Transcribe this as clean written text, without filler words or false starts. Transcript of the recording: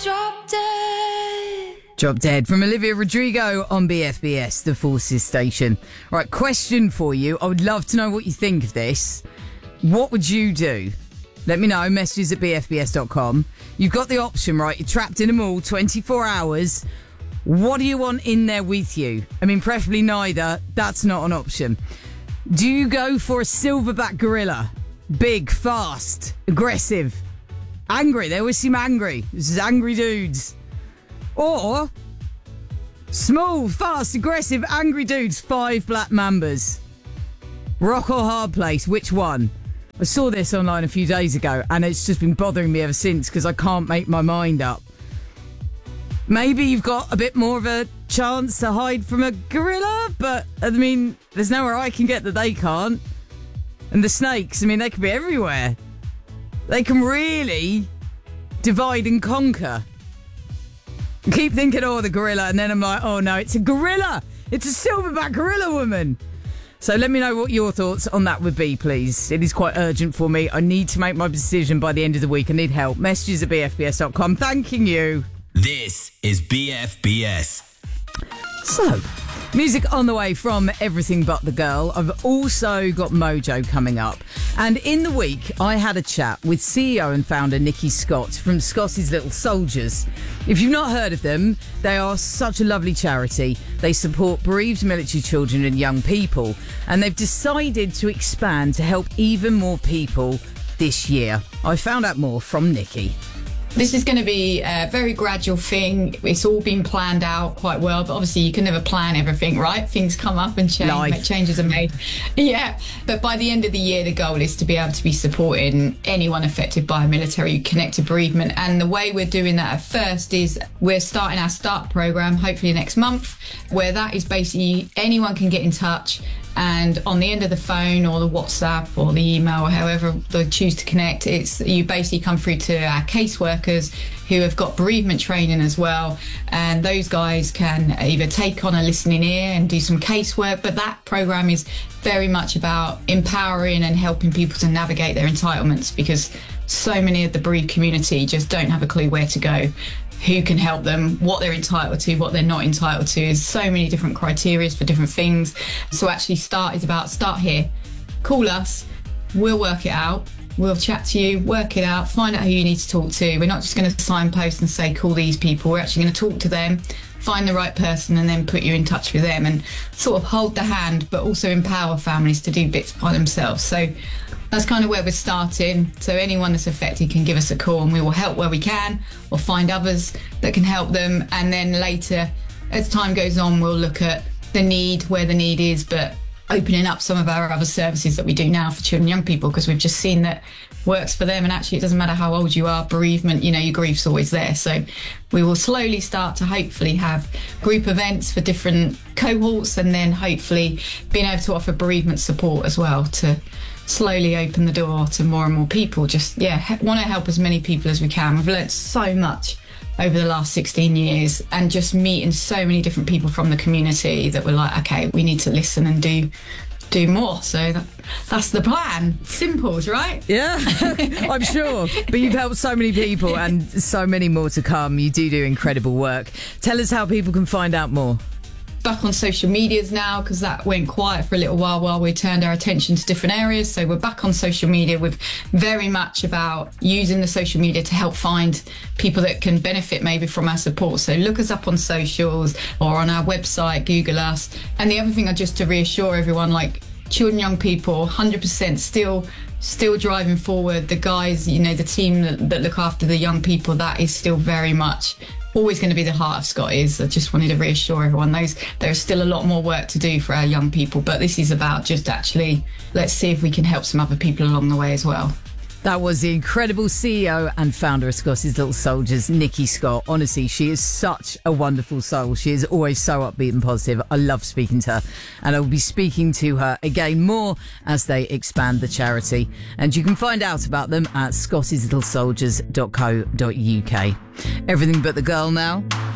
Drop Dead. Drop Dead from Olivia Rodrigo on BFBS, the Forces station. Right, question for you. I would love to know what you think of this. What would you do? Let me know. Messages at bfbs.com. You've got the option, right? You're trapped in a mall 24 hours. What do you want in there with you? I mean, preferably neither. That's not an option. Do you go for a silverback gorilla? Big, fast, aggressive, angry. They always seem angry. This is angry dudes. Or small, fast, aggressive, angry dudes, 5 black mambas. Rock or hard place, which one? I saw this online a few days ago and it's just been bothering me ever since because I can't make my mind up. Maybe you've got a bit more of a chance to hide from a gorilla, but I mean, there's nowhere I can get that they can't. And the snakes, I mean, they could be everywhere. They can really divide and conquer. I keep thinking, oh, the gorilla, and then I'm like, oh no, it's a gorilla! It's a silverback gorilla woman! So let me know what your thoughts on that would be, please. It is quite urgent for me. I need to make my decision by the end of the week. I need help. Messages at bfbs.com. Thanking you. This is BFBS. So, music on the way from Everything But the Girl. I've also got Mojo coming up. And in the week, I had a chat with CEO and founder Nikki Scott from Scott's Little Soldiers. If you've not heard of them, they are such a lovely charity. They support bereaved military children and young people. And they've decided to expand to help even more people this year. I found out more from Nikki. This is going to be a very gradual thing. It's all been planned out quite well, but obviously you can never plan everything, right? Things come up and change, changes are made. Yeah, but by the end of the year, the goal is to be able to be supporting anyone affected by military-connected bereavement. And the way we're doing that at first is we're starting our START programme, hopefully next month, where that is basically anyone can get in touch. And on the end of the phone or the WhatsApp or the email or however they choose to connect, it's you basically come through to our caseworkers who have got bereavement training as well. And those guys can either take on a listening ear and do some casework, but that program is very much about empowering and helping people to navigate their entitlements because so many of the bereaved community just don't have a clue where to go. Who can help them, what they're entitled to, what they're not entitled to. There's so many different criteria for different things. So actually START is about start here, call us, we'll work it out, we'll chat to you, work it out, find out who you need to talk to. We're not just going to signpost and say call these people, we're actually going to talk to them, find the right person and then put you in touch with them and sort of hold the hand but also empower families to do bits by themselves. So that's kind of where we're starting. So anyone that's affected can give us a call and we will help where we can or find others that can help them. And then later, as time goes on, we'll look at the need, where the need is, but opening up some of our other services that we do now for children and young people because we've just seen that works for them. And actually, it doesn't matter how old you are, bereavement, you know, your grief's always there. So we will slowly start to hopefully have group events for different cohorts and then hopefully being able to offer bereavement support as well to slowly open the door to more and more people. Just, want to help as many people as we can. We've learnt so much over the last 16 years and just meeting so many different people from the community that we're like, okay, we need to listen and do more. So that's the plan. Simples, right? Yeah, I'm sure. But you've helped so many people and so many more to come. You do incredible work. Tell us how people can find out more. Back on social medias now because that went quiet for a little while we turned our attention to different areas. So we're back on social media with very much about using the social media to help find people that can benefit maybe from our support. So look us up on socials or on our website, Google us. And the other thing, just to reassure everyone, like children, young people, 100% still driving forward. The guys, you know, the team that look after the young people, that is still very much always going to be the heart of Scotty's. I just wanted to reassure everyone there's still a lot more work to do for our young people, but this is about just actually let's see if we can help some other people along the way as well. That was the incredible CEO and founder of Scott's Little Soldiers, Nikki Scott. Honestly, she is such a wonderful soul. She is always so upbeat and positive. I love speaking to her. And I will be speaking to her again more as they expand the charity. And you can find out about them at scottislittle.soldiers.co.uk. Everything But the Girl now.